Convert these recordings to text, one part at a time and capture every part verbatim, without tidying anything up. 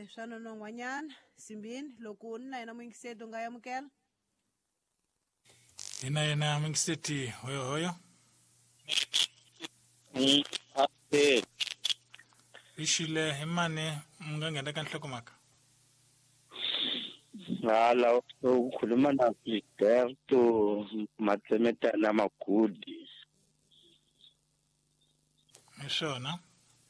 swa non'wanyana simbini loko ni na yena mwingiseti u nga yamukela. Hina yena mwingiseti hoyo hoyo. Mm, ate. Ishile hemane mngangena ka nhlokomaka. Hala ukhuluma na Alberto Matsemeta na Magudi. Ishona.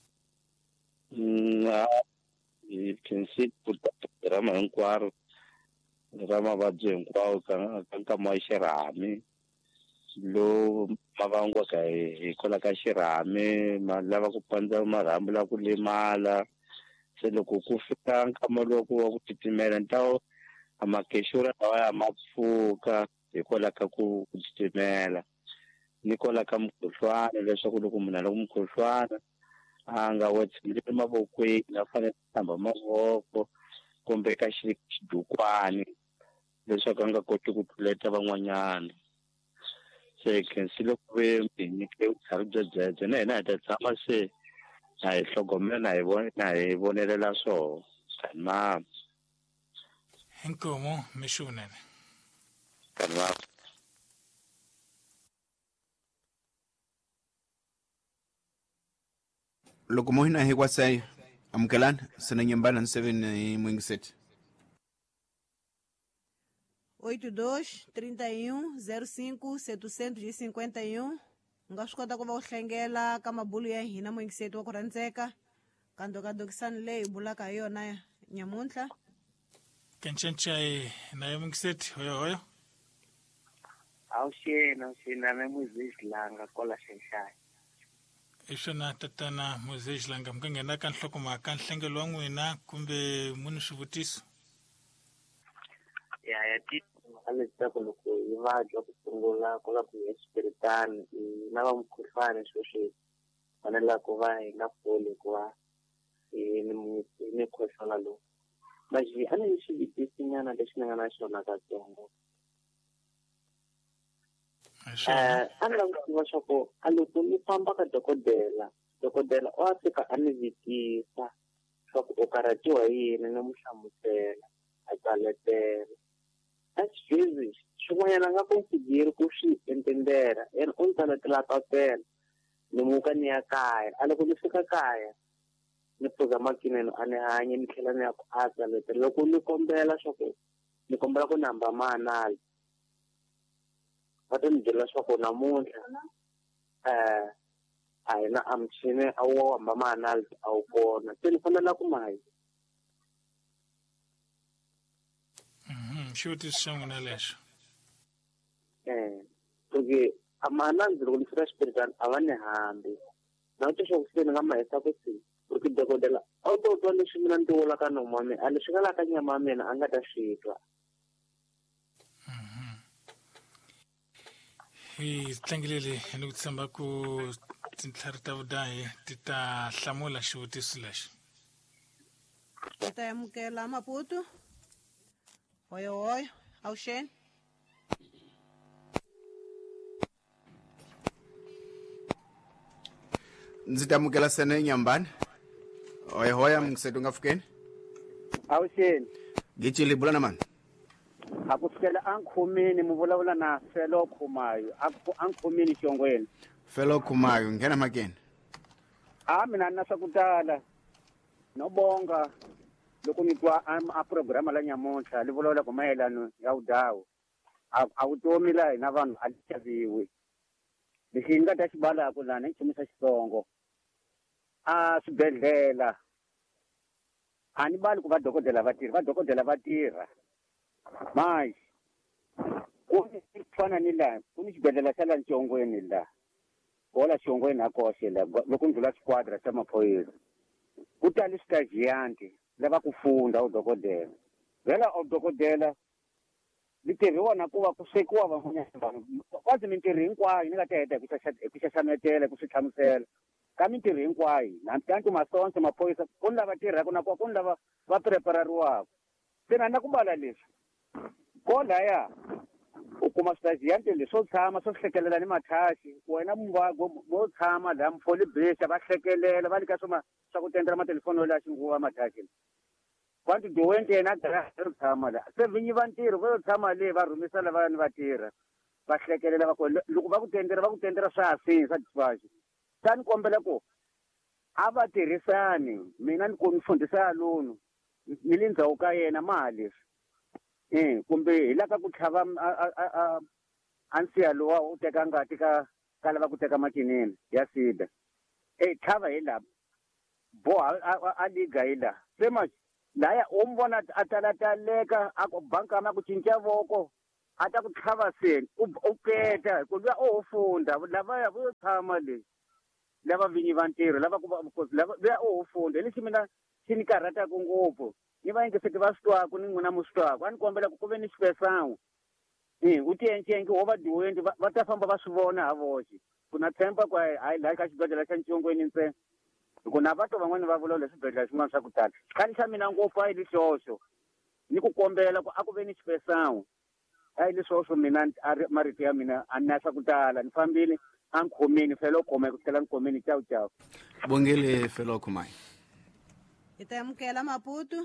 Na i principe rama hinkwaro rama vabyi hinkwawo ka ka ma xirhami lo mavangwa ka hikola ka xirhami ma lava ku pandza marhambu la ku limala se loko ku fika nkama loko wa ku titimela ntawo amakexura lawa ya mapfuka hikola ka ku titimela ni kola ka mukhuhlwana leswaku loko munhu loko mukhuhlwana a nga wa tshimile mavokweni a fanele ku hlamba mavoko kumbe ka xidukwani leswaku a nga koti ku tluleta van'wanyana se khensile ku ve nyike vutlhari byebye na hina hi ta tshama se a hi hlogomela na hi vona na hi vonelela swoho kanima Inkomo mishunene. kanima loko mo hina hi kwasai amukelana sana nyambana seven mwingiseti oito dois, trinta e um, zero cinco, setecentos e cinquenta e um. Nga swi kota ku va u hlengela ka mabulu ya hina mwingiseti wa ku rhandzeka ka ndokadokisani leyi hi bulaka hi yona nyamuntlha. Kenchenchay na mwingiseti hoyo hoyo. Awushena awushena na muzizilanga kola shenshaya. Ishona tatana muzejilanga mngangena ka nhlokomaka nhlengelo wa n'wina kumbe munhu swivutiso. Ya ya ti aleta ku loko yi vabya ku sungula ku la ku exipiritani na va mukhuhlwana sweswi fanele ku va hi nga pfuli ku va ni ni khohlola lowu maji a ni xivitisinyana lexi ni nga na xona katsongo. Eh a ni lava ku tiva swa ku a loko ni famba ka dokodela dokodela o a fika a ni vitisa swa ku u karhatiwa yini ni mu hlamusela a tsaletela Excuse, xin'wanyana nga consider ku swi entendera ene u tsaletela papela ni muka ni ya kaya a loko ni fika kaya ni pfuza makineno a ni hanye ni tlhela ni ya ku a tsaletela loko ni kombela swa ku ni kombela ku namba maanali va ta ni byela swa ku namuntlha eh a hi na amchine a wo hamba maanali a wu kona se ni fanela ku mayi Xivutiso xa n'wina lexo. eh porque amananzi loko ni fika xipiritan a va ni hambi na ku xo kuseni nga mahisa ku si porque dokodela a to to leswi mina ndi wula ka nomo wa mina a leswi nga la ka nyama ya mina a nga ta switwa. Mhm. Hi tlangilele ni ku tshemba ku tintlhari ta vudahi ti ta hlamula xivutiso lexi. Hi ta yamukela Maputo. Hoyo hoyo, awusheni. ndzi tamukela sene nyambana hoya hoya mwingiseti u nga fikeni Awusheni gicili bula na mani a ku fikela a nkhumini mu vulavula na Felo Khumayo a nkhumini xongweni Felo Khumayo nghena makeni a mina na swa ku tala no bonga loko ni twa a programa la nyamuntlha li vulavula ku mayelano ya udawu a vutomi la hina vanhu a chaviwi lexi hi nga ta xi balaka lana hi chimisa xitsongo a swibedhlela a ni bali ku va dokodela va tirha va dokodela va tirha mayi ku ni fana ni la ku ni xibedhlela xa la ntsongweni la kola xongweni a koxe la loko ndlula squadra xa maphoyisa ku tali stagianti lava ku funda udokodela vela udokodela litirhiwa na ku va ku swekiwa van'wanyana vanhu kwazi mintirho hinkwayo ni nga ta heta hi ku xaxametela ku swi hlamusela ka mintirho hinkwayo namtantu masonse maphoyisa ku ni lava tirhaka na ku ni lava va preparariwaka se na na ku bala leswi kolaya u kuma stagianti leswi swo tshama swo hlekelela ni mathaxi wena mo tshama laha mfoli besa va hlekelela va nyika swa swa ku tendela matelefoni yo la xinguva mathaxi kwanti doente yena tirha ri tshama la se vinyi va ntirho vo tshama le va rhumisa lavayani va tirha va hlekelela va ku loko va ku tendera va ku tendera swa hasini swa dispatch sa ni kombela ku a va tirhisani mina ni ku ni fundisa lono ni le ndzhaku ka yena mali eh kumbe hi la ka ku tlhava a a nsiya lowa u teka ngati ka ka lava ku teka makinini ya sida eh tlhava hi la boha a liga hi la se manje laya umbona atalataleka akubanka ma ku cinca voko ata ku tlhava seni u peta ku ya o funda lava ya vo tshama le lava vinyi va ntirho lava ku lava ya o funda lexi mina xi ni karhata ku ngopfu ni va yingiseti va switwaku ni n'wina mu switwaku a ni kombela ku ku ve ni xipesangu eh u tiyencenke wo va diwendi va ta famba va swi vona ha voxe ku na tshemba ku hayi la ka xibedhlele xa Ntsongweni ntsena ku na vato van'wani va vula leswi swibedhlele swin'wana swa ku tala khani xa mina ngopfu a yi lihlohlo ni ku kombela ku a ku ve ni xipesangu a yi leswoswo mina marito ya mina a ni na swa ku tala ni fambile a ni khomeni felo khoma ku tlhela ni khomeni ciao ciao bongele felo khomai hi ta amukela Maputo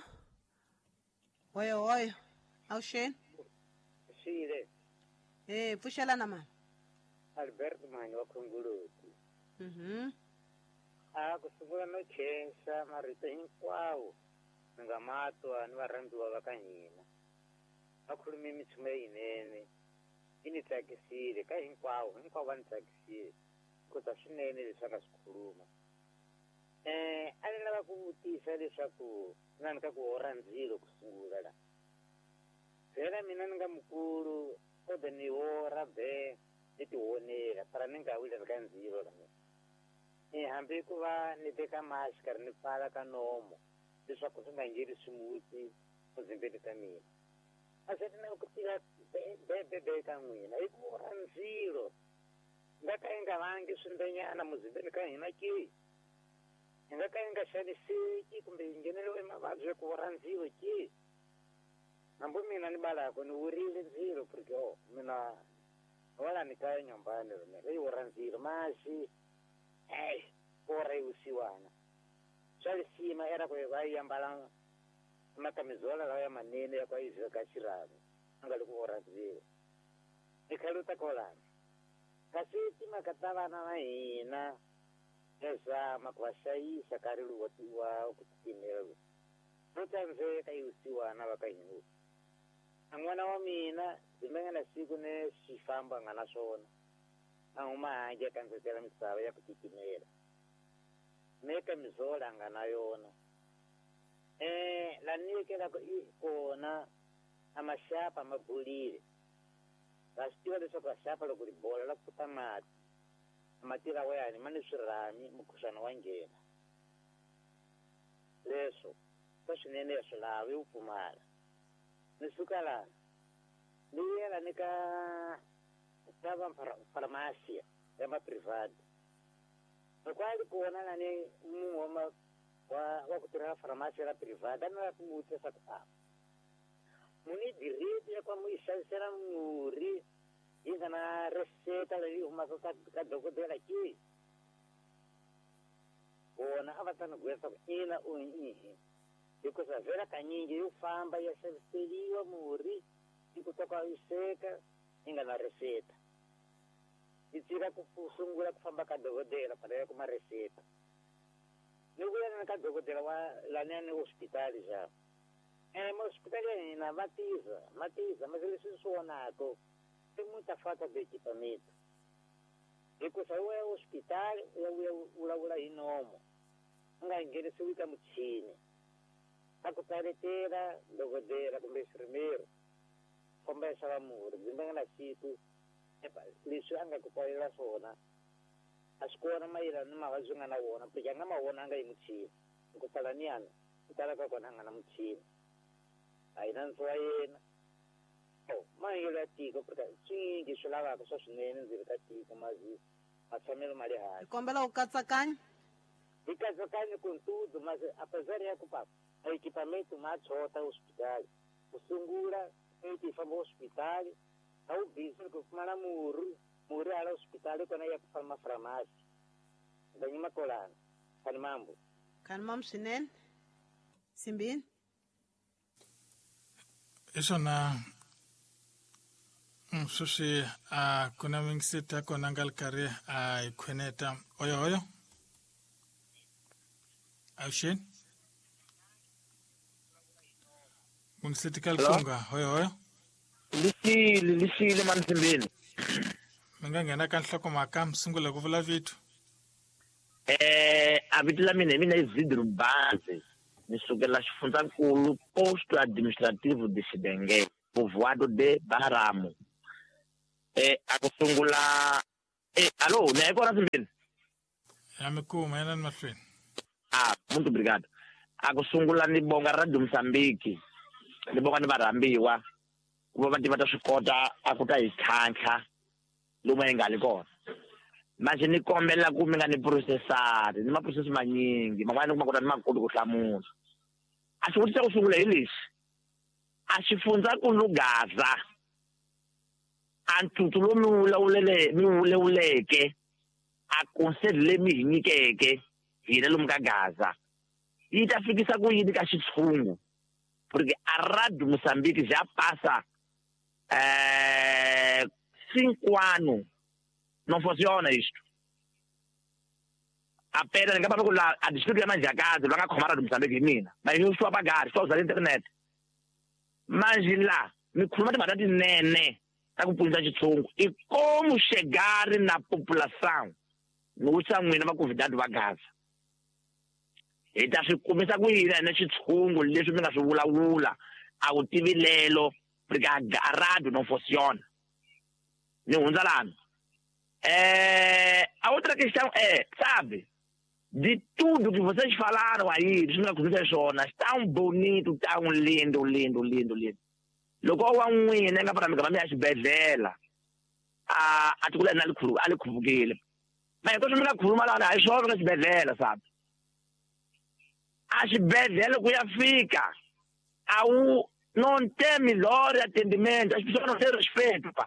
hoyo hoyo awusheni Shile eh pfuxelana mani Albert Mani wa Khunguluti mhm a ku sungula no khensa marito hinkwawo ni nga matwa ni varhandziwa va ka hina va khulume mitshumi yinene yi ni tsakisile ka hinkwawo hinkwavo va ni tsakisile kota swinene leswi a nga swi khuluma eh a ni lava ku vutisa leswaku na ni ka ku hora ndzilo ku sungula la phela mina ni nga mukulu kodwa ni hora be ni ti honela para ni nga wile ka ndzilo la mina eh hambi ku va ni teka mask karhi ni pfala ka nomo leswaku swi nga ngeni swimuti muzimbeni ka mina a swi na ku tiva bebe be ka n'wina hi ku hora ndzilo nga ka yi nga vangi swindenyana muzimbeni ka hina ki hi nga ka yi nga xaniseki kumbe hi ngheneliwe mavabyi hi ku hora ndzilo ki hambi mina ni balako ni wurile ndzilo porque o mina wala ni kaya nyumbani rona leyi hora ndzilo masi hey hora yusiwana swa lisima era ku va yi ambala makamizola lawa ya manene ya kwa izwe ka xirhami a nga le ku hora ndzilo ni khaluta kolani kasi timhaka ta vana va hina ezama ku va hlayisa nkarhi lowu wa ku titimela lowu no tsandzeka yusiwana va ka hina a n'wana wa mina ndzi nga na siku ne xi famba nga na swona a huma handle ka ndzetela misava ya ku titimela ne ka mizola nga na yona eh la nikela kona a maxapa ma bolile va swi tiva leswaku maxapa loko ri bola la kuta mati mati lawa yani ma ni swirhami mukhuhlwana wa nghena leswo swa swinene swi lavi u pfumala ni suka laha ni yela ni ka xava farmacia ya maprivate loko a ri kona la ni munhu wa wa ku tirha farmacia ya private a ni la ku vutisa ku a muni diriti ya kwa mu yi xavisela murhi yi nga na reseta leyi humaka ka ka dokodela ki vona a va ta ni gwesa ku ina u yihi hikuva vhela kanyingi yo famba ya xaviseliwa murhi yi kota ku ayiseka yi nga na reseta yi tsira ku sungula ku famba ka dokodela para ya kuma reseta ni vuya na ka dokodela wa lani ni hospitali ja eh mo hospitali ya hina va tiza ma tiza ma leswi swi vonako i muta fata de equipamento hikuva we hospitali ya vulavula hi nomo u nga nghenisiwi ka muchini a ku taletela dokodela kumbe swirimero komba xava murhi ndzi nga na siku leswi a nga ku kwalela swona a swi kona mayelana ni mavabyi nga na wona porque a nga ma vona a nga yi muchini ku tala ni yana ku tala ka kona a nga na muchini a hi nandzu wa yena o mahanyelo ya tiko porque swinyingi swi lavaka swa swinene ndzi ri ka tiko mazi matshamelo ma le hi hansi kombela ku katsakanya hi katsakanya ku ntudu masi apesar ya ku papa equipamento ma tshota hospitali ku sungula eti famba hospitali a wu busy ku fumana murhi murhi ala hospitali kona ya ku famba farmasi ndanyima kolana kani mambo khani mamu swinene simbini isona msushi a kuna mingsita kona ngalkari a ikweneta oyo oyo Aushin Mingsita kalfunga oyo oyo lisile lisile mansimbini mingangena kanhloko makam singula kuvula vitu eh abitla mina mina izidru base nisukela xifundzakulu posto administrativo de Xidenge povoado de Baramo eh akusungula eh allo ne kona simbini yamikuma yana mahlweni ah muito obrigado akusungula ni bonga Radio Mozambique ni bonga ni varambiwa kuva vanti va ta swi kota a ku ta hi tlhantlha lomu yi nga li kona manje ni kombela ku mi nga ni processari ni maprocess manyingi man'wana ni kuma kota ni ma koti ku hlamula a xi vutisa ku sungula hi lexi a xi fundza ku Lugaza a ntutu lowu mi wulawulele mi wulewuleke a concert leyi mi hi nyikeke hina lomu ka Gaza yi ta fikisa ku yini ka xitshungu porque a Radio Mozambique já passa eh cinco anos não funciona isto apenas ninguém para lá a distrito de Manjakazi lá na Comara do Moçambique mina mas eu estou a pagar estou a usar a internet mas lá me costuma de matar de nene tá com punta de tronco e como chegar na população no sanguíneo vai convidar do Gaza e tá se começa com ir nesse tronco leswi mi nga swi vulavula a ku tivilelo porque a rádio não funciona ni hundza lana é a outra questão é sabe de tudo que vocês falaram aí isso não é zona tão bonito tão lindo lindo lindo lindo loko wa n'wina nga para migama mi ya xibedhlele a a tikula na likhulu a likhuvukile mas então mi nga khuluma lana hi swona ka xibedhlele sabe a xibedhlele ku ya fika a wu non tem melhor atendimento as pessoas não têm respeito pá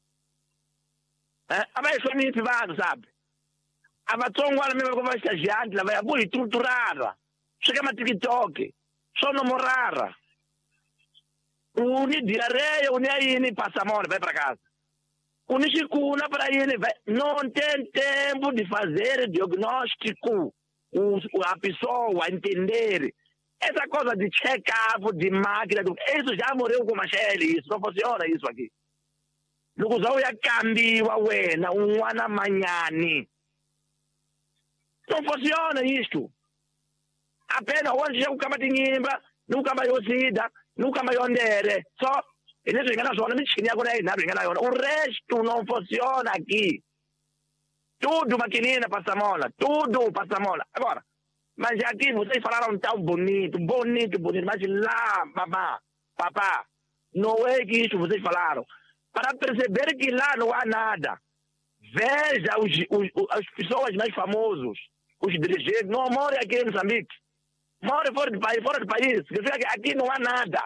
eh a vai hloniphi vanhu sabe a vatsongwana mi va ko va xiaxianti lava ya vo hi tuturara swi ka ma TikTok swo nomorara uni diarreia uni yini passamone vai para casa uni xikuna para yini não tem tempo de fazer diagnóstico a pessoa entender essa coisa de check-up de máquina isso já morreu com Machele isso não funciona isso aqui loko za u ya kambiwa wena un'wana manyani não funciona isto apenas onde já o kamba tinyimba no kamba yosida no kamba yondere so e leswi hi nga na swona michini ya kona yi nharhu hi nga na yona o resto não funciona aqui tudo maquinina passamola tudo passamola agora mas aqui vocês falaram tão bonito bonito bonito mas lá mamá papá não é que isso vocês falaram para perceber que lá não há nada veja os, os, as pessoas mais famosas os dirigentes não moram aqui em Moçambique moram fora do país fora do país aqui não há nada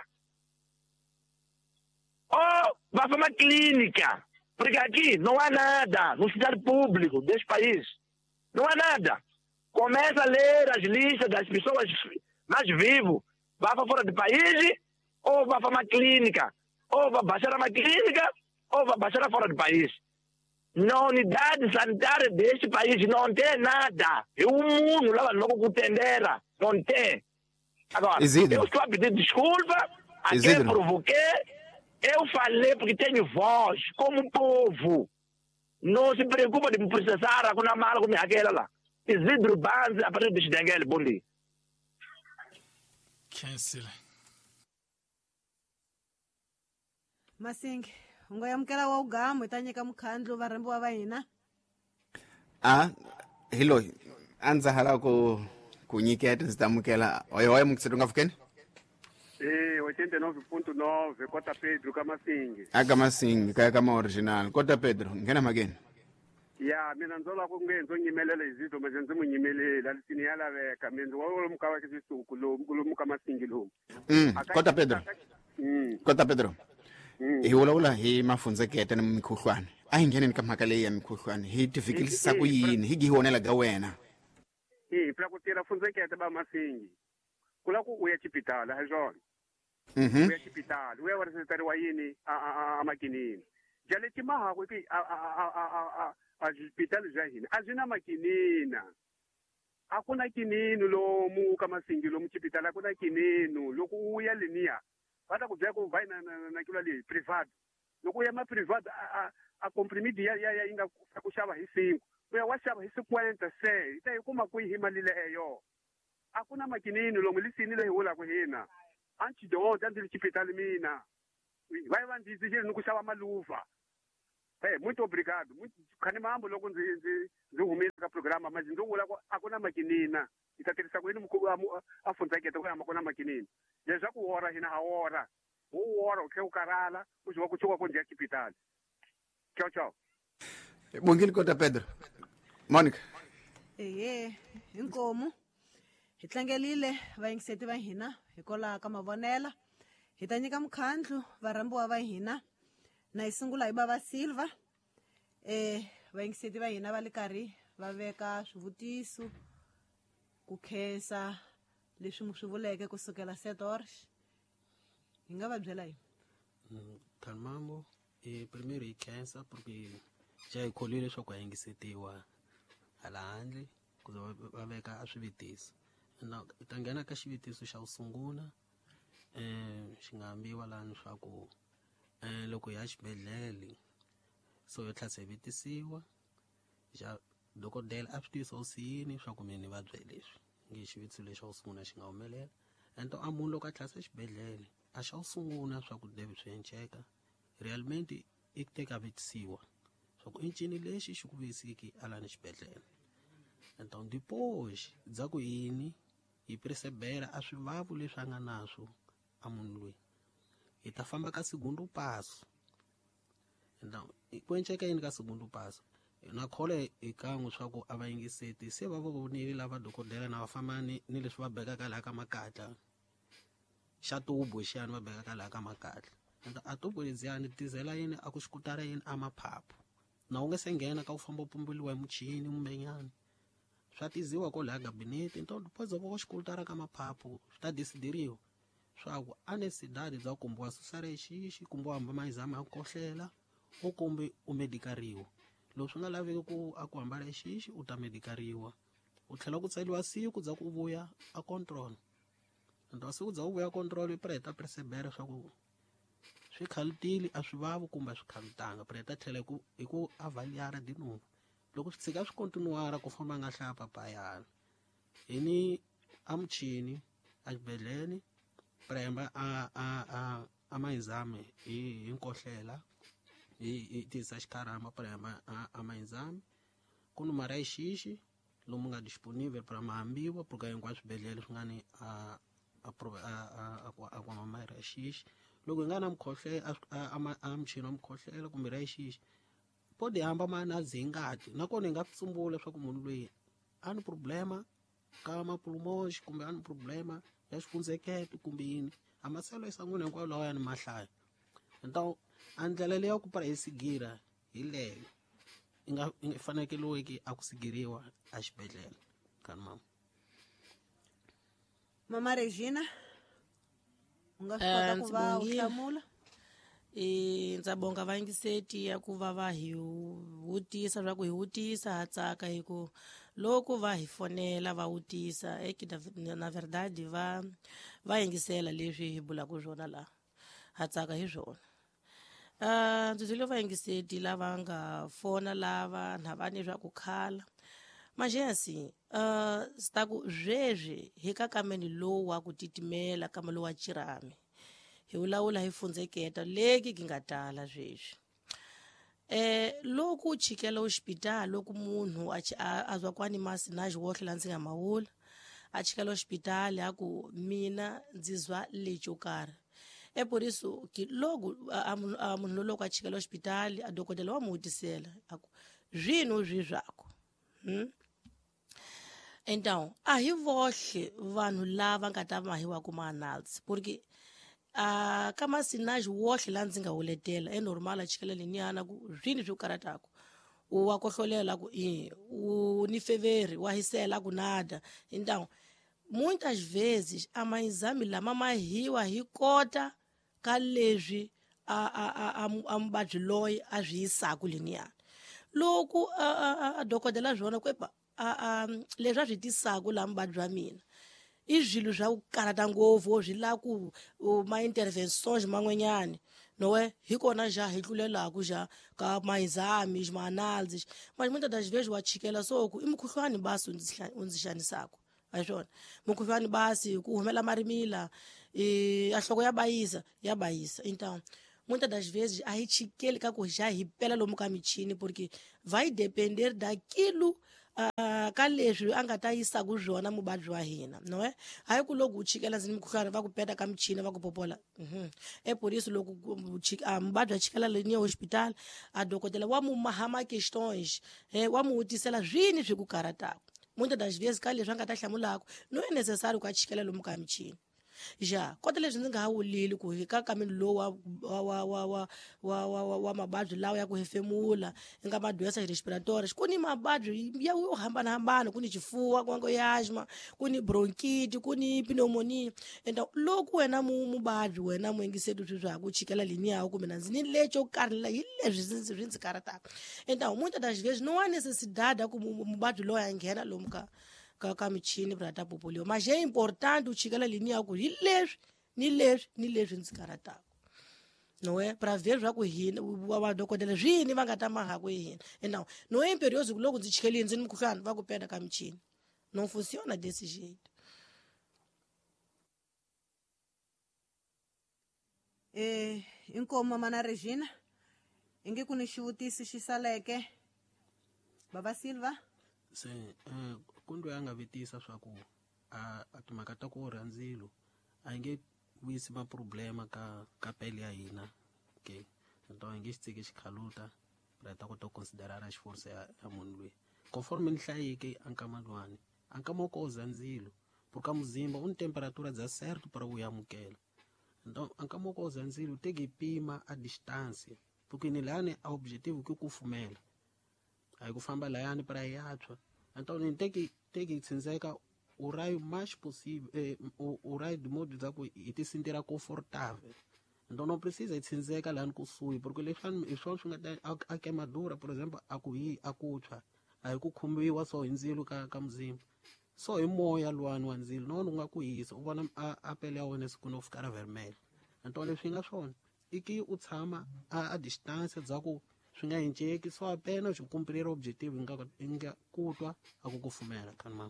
ou vai para uma clínica porque aqui não há nada no hospital público desse país não há nada começa a ler as listas das pessoas mais vivas vai para fora do país ou vai para uma clínica ou vai baixar uma clínica ou vai baixar fora do país na unidade sanitária deste país não tem nada é um mundo lá não contendera não tem agora Isidro. eu estou a pedir desculpa a quem Isidro. provoquei eu falei porque tenho voz como povo não se preocupa de me processar com a mala com aquela lá Isidro Banzi a partir de Xidenge bom dia cancel Masingi ungoyamukela wa ugamu i ta nyika mukhandlu varembiwa va hina a hi loyi a ndzi hala ku ku nyiketa ndzi ta amukela hoyo hoyo mukiseti u nga pfukeni Eh, oitenta e nove ponto nove, Kota Pedro, Kamasingi. aka masingi kaya kama original kota Pedro nghena makeni Ya, mina nzola ku nge nzo nyimelela izito manje nzi munyimelela lisini yalaveka mina nzo wo mukava ke sisuku lo lo Kamasingi lo. mm kota Pedro Mm. kota Pedro Mm. hi vulavula hi mafundzeketa ni mikhuhlwana a hi ngheneni ka mhaka leyi ya mikhuhlwana hi ti fikilisisa ku yini hi gi hi vonela ka wena Eh, pra ku tira funzekete ba Masingi. Kula ku uya chipitala ha jona. Mhm. uya xipitali uya va riseteriwa yini a- a- a- amakinini jale timahako ki a- a- a- a- a- a- a swipitali swa hina a swi na makinina a ku na kinini lomu ka masingi lomu xipitali a ku na kinini loko u ya leniya va ta ku byela ku vhayi na na- na kula leyi private loko u ya ma-private a- a- a comprimidi ya ya ya yi nga ku xava hi cinco u ya wa xava hi cinquenta se yi ta yi kuma kwihi hi mali leyo a ku na makinini lomu lisini leyi vulaka hina a ni xidonta ndzi ri xipitali mina va yi va ndzi xiri ni ku xava maluva e muito obrigado khani mambo loko ndzi ndzi ndzi humile ka programa ma ndzi vula ku a ku na makinina hi ta tirhisa ku yini mukhuva a a fundzeketa ku yama ku na makinini leswaku wora hina a wora u wora u tlhe u karhala u ziva ku chuka ku ndzi ya xipitali ciao ciao bongile kota Pedro. Monica. ehe inkomu hi tlangelile vayingiseti va hina hikwalaho ka mavonela hi ta nyika mukhandlu varhambiwa va hina na hi sungula hi bava Silva eh vayingiseti va hina va le karhi va veka swivutiso ku khensa leswi mu swi vuleke kusukela setorx hi nga va byela yini Kalmamo, e primeiro hi khensa porque já hi kholile leswaku ha yingisetiwa hala handle ku za va veka a swivutiso na hi ta nghena ka xivutiso xa ku sungula um xi nga ambiwa laha leswaku um loko hi ya xibedhlele so yo tlhela hi vitisiwa ja dokodela a swi tivisa hosi yini swa ku mina ni vabya leswi nge xivutiso lexi xa ku sungula xi nga humelela ento a munhu loko a tlhela xibedhlele a xa ku sungula swa ku debe swi enceka realmente i ku teka vitisiwa swa ku i ncini lexi xi ku visiki ala ni xibedhlele então depois dza ku yini hi percebera a swivavu leswi a nga naswo a munhu loyi hi ta famba ka segundo passo então ku enceka yini ka segundo passo na khole hi kan'we swa ku a va yingiseti se va va vonile lava dokodela na va famba ni ni leswi va bekaka laha ka makatla xa tubo xiyani va bekaka laha ka makatla enta a tubo ledziyani tizela yini a ku xikutara yini a maphaphu na u nge se nghena ka u famba u pumbeliwa hi muchini mumbenyana swa tiziwa ko laha gabinete então depois va ko xikutara ka maphaphu swi ta decideriwa swa ku a necessidade za ku kumbe wa susara exixi kumbe u hamba mayizama ya ku kohlela u kumbe u medikariwa loko swi nga laveki ku a ku hambala exixi u ta medikariwa u tlhela ku tsariwa siku za ku vuya a control ento siku za u vuya control i preta percebera swa ku swi khalutile a swi vavi kumbe a swi khalutanga preta tlhela ku hi ku avaliara di nuvo loko swi tshika swi kontinuara ku famba nga hlaya papayana hi ni a muchini a xibedhlele premba a a a a mayizame hi hi nkohlela hi tisa xikarhama premba a a mayizame ku numara xixi lomu nga disponível para maambiwa porque hinkwaswo swibedhlele swi nga ni a a a a kwa mama ra xixi loko hi nga na mukhohlelo a a muchini wa mukhohlelo kumbe ra xixi pode hamba mana dzingati nakona hi nga tsumbula swa ku munhu loyi a ni problema ka mapulmox kumbe a ni problema ya xifunzeketo kumbe yini a maselo esangweni hinkwayo lawa ya ni mahlaya então a ndlela leyi ya ku para hi sigira hi leyo i nga i fanekeliweki a ku sigiriwa a xibedhlele kani mama mama Regina u nga swi kota ku va u hlamula e ndza bonga vayingiseti ya ku va va hi vutisa swa ku hi vutisa ha tsaka hi ku loko va hi fonela va vutisa eki na verdade va va yingisela leswi hi bulaka swona laha ha tsaka hi swona uh ndzi twile vayingiseti lava nga fona lava na vani swa ku khala majensi uh sta ku zwezwi hi ka kameni lowu wa ku titimela kama lowu wa Chirami hi ulawula hi fundzeketa leki ki nga tala sweswi eh loku chikela hospital loku munhu a azwa kwani masi na xiwohle la ndzi nga mawula a chikela hospital ya ku mina ndzi zwa lecho kara e por isso ki loku a munhu loko a chikela hospital a dokodela wa muhutisela aku zwino zwi zwako hm então a hi vohle vanhu lava nga ta mahiwa ku ma analysis porque a kama sinaj wohle la ndzi nga wuletela e normal a chikela leniana ku zwini swo karatako wa kohlolela ku i u ni feveri wa hisela ku nada então muitas vezes a maexame lama ma hiwa hi kota ka leswi a a a a muvabyi loyi a swi yisaka leniya loko a a a dokodela zwona kwepa a a leswi a swi tisaka la muvabyi wa mina i zwilo swa ku karata ngopfu swi la ku ma-interventions man'wanyani nowe hi kona ja hi tlulelaku ja ka maexame ma-analysis mas muitas das vezes wa chikela soku i mukhuhlwani basi u ndzi xanisaka a swona mukhuhlwani basi ku humela marimila e a hloko ya bayisa ya bayisa então muitas das vezes a hi chikeli ka ku já hi pela lomu ka michini porque vai depender daquilo Uh, ka leswi a nga ta yisaka zwona muvabyi wa hina no é hayi ku loko u chikela ndzeni mukhuhlwana va ku peta ka michini va ku popola mhm e por isso loko muvabyi a chikela leni hospital a dokotela wa mu mahama questões eh wa mu utisela zwini swi ku karataka muitas das vezes ka leswi a nga ta hlamulaka no é necessário ku a chikela lomu ka michini já kota leswi ndzi nga ha wulili ku hi ka kamini lowu wa wa wa wa wa wa wa mabadzi lawa ya ku hefemula eka madoença respiratórias ku ni mabadzi ya yo hambanahambana ku ni chifuva ku ngo asthma ku ni bronchite ku ni pneumonia enda loko wena mubadzi wena muingisetu swi swa ku chikela lini yawo kumbe ndzi ni lecho karila hi leswi ndzi ndzi karataka enda muitas das vezes não há necessidade ku mubadzi loyi a nghena lomu ka ka ka michini para ta populio mas é importante o chikela linha ku hi leswi ni leswi ni leswi ndzi karataka não é para ver já ku hina wa dokodela zwini va nga ta maha ku hina então não é imperioso ku loko ndzi chikeli ndzi ni mukhuhlwana va ku peta ka michini não funciona desse jeito eh inkomo mana Regina inge ku ni xivutisi xi saleke Baba Silva se eh kundu ya nga vitisa swa ku a timhaka ta ku rhandzilo a yi nge wisi ma problema ka ka pele ya hina okay então a nge xi tsiki xikhaluta ra ta kota ku considerara xiforse ya munhu loyi conforme ni hlayike a nkamalwani a nkamoko o zandzilo porque muzimba u ni temperatura za certo para u yamukela então a nkamoko o zandzilo teki pima a distância porque ni lani a objetivo que ku fumela a ku famba layani para yatswa então nem tem que tem que tsinzeka o raio mais possível eh, o, o raio de modo da e te sentirá confortável então não precisa tsinzeka lá no kusui porque ele faz e só chunga a queimadura por exemplo a kuhi a kucha aí ku khumbiwa só inzilo ka ka mzimba só e moya lwani wa nzilo não nga kuhisa u vona a, a pele ya wena se kuno ficar vermelho então leswi nga swona iki u tshama a, a distância za ku swi nga enceki só apenas u cumprir o objetivo nga nga kutwa a ku kufumela kan mama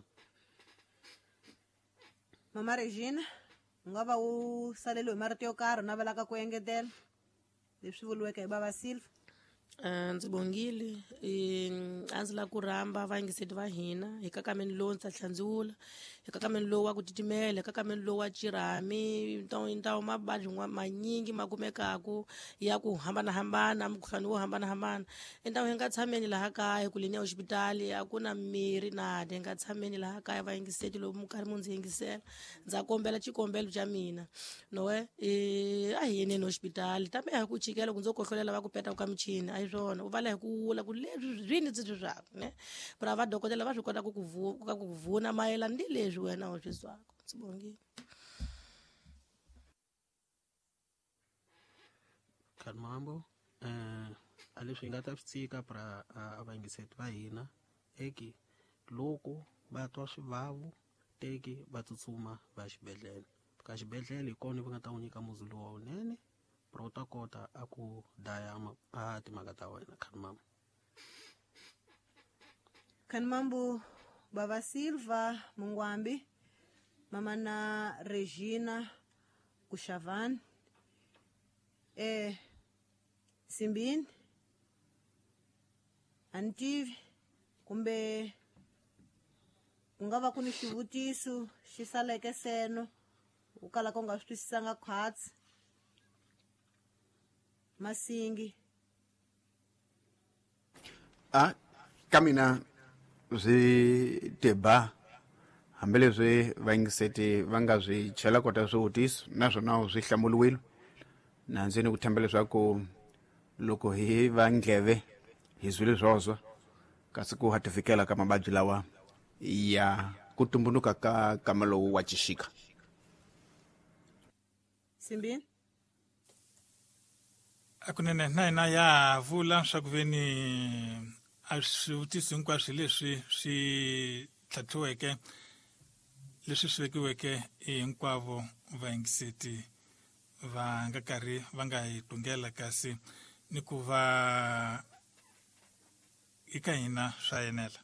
Mama Regina nga va u salelo hi marito yo karhi na velaka ku engetela leswi vuriweke hi Baba Silva Uh, ndzi bongile a ndzi la ku rhamba vayingiseli va hina hi kakameni lowu ndzi ta tlhandziwula hi kakameni lowu wa ku titimela hi kakameni lowu wa cirami ntawu mabadzi manyingi ma kumekaku ya ku hambanahambana mukhuhlwani wo hambanahambana entawu hi nga tshameni laha kaya ku leni ya hospitali a ku na mirhi nade hi nga tshameni laha kaya vayingiseli lowu mukarhi mu ndzi yingisela ndza kombela xikombelo xa mina nowe a hi yeneni hospitali tambe ha ku chikela ku ndzo kohlolela va ku peta ka michini a swona u vala hi ku wula ku leswi zwini ndzi swi swaka ne para va dokodela va swi kota ku ku ku ku vuna mayelana ndi leswi wena u swi swaka ndzi bongile Kalmambo eh a leswi nga ta swi tsika para a vayingiseli va hina eki loko va twa swivavu teki va tsutsuma va xibedhlele ka xibedhlele hi kona va nga ta n'wi nyika muzulo wa unene u ta kota a ku daya a timhaka ta wena Khanmambo Khanmambo Baba Silva Mungwambi Mama na Regina Kushavan eh Simbini Antivi kumbe ku nga va ku ni xivutiso xi saleke seno u kala ku nga swi twisisanga khwatsi Masingi a kamina zwi teba hambileswi vayingiseti va nga swi chela kota swivutiso naswona swi hlamuriwile na ndzi ni ku tshemba leswaku loko hi va ndleve hi zwile swoswo kasi ku hatifikela ka mabadzi lawa ya ku tumbuluka ka kama lowu wa Chishika. Simbini akunene na ina ya vula swa ku veni a swivutiso hinkwaswo leswi swi tlhatlhiweke leswi swi vekiweke hinkwavo vayingiseti va nga karhi va nga hi tungela kasi ni ku va eka hina swa yenela.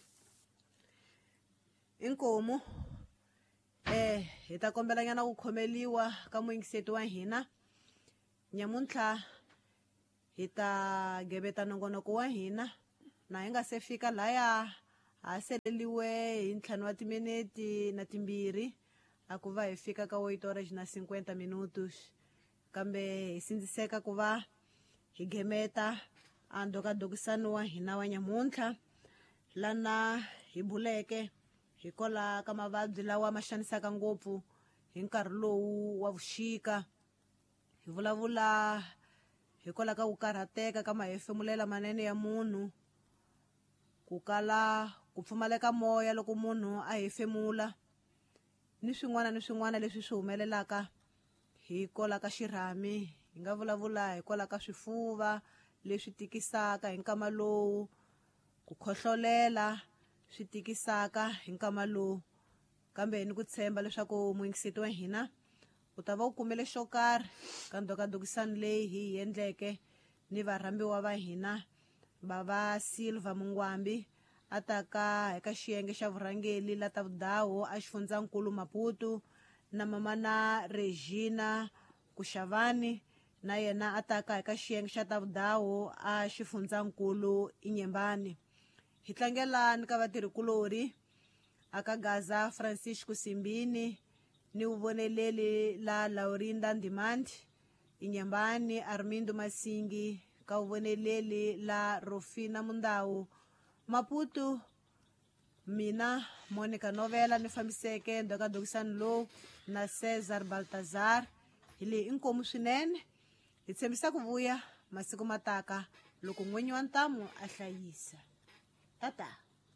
Inkomo eh hi ta kombela nyana ku khomeliwa ka muingiseti wa hina nyamuntlha hi ta gebeta nongonoko wa hina na hi nga se fika laya ha seleliwe hi ntlhanu wa timineti na timbirhi a ku va hi fika ka eight horas na cinquenta minutos kambe hi sindziseka ku va hi gemeta a ndokadokisano wa hina wa nyamuntlha lana hi buleke hi kola ka mavabyi lawa ma xanisaka ngopfu hi nkarhi lowu wa vuxika hi vulavula hi kola ka ku karhateka ka mahefemulela manene ya munhu ku kala ku pfumaleka moya loko munhu a hefemula ni swin'wana ni swin'wana leswi swi humelelaka hi kola ka xirhami hi nga vulavula hi kola ka swifuva leswi tikisaka hi nkama lowu ku khohlolela swi tikisaka hi nkama lowu kambe ni ku tshemba leswaku muingiseti wa hina u ta va u kumele xo karhi ka ndokadokisano leyi hi yi endleke ni varhambiwa va hina bava Silva Mungwambi a ta ka eka xiyenge xa vurhangeli la ta vudawu a xifundzankulu Maputo na mamana Regina Kushavani na yena a ta ka eka xiyenge xa ta vudawu a xifundzankulu Inyembani. Hi tlangela ni ka vatirhikulori aka Gaza Francisco Simbini ni uvoneleli la Laurinda Ndimandi Inyembani Armindo Masingi ka uvoneleli la Rofina Mundawu Maputo mina Monica Novela ni fambiseke ndokadokisano lowu na Cesar Baltazar hili inkomu swinene hi tshembisa ku vuya masiku mataka loko n'wenyi wa ntamu a hlayisa tata.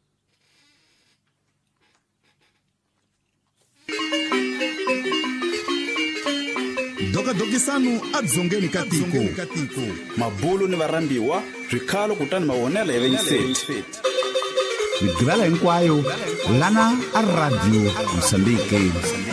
Dokadokisano adzongeni katiko mabulu ni varambiwa zwikhalo kutani mawonela ya vayingiseti migivela hinkwayo lana a radio Mozambique.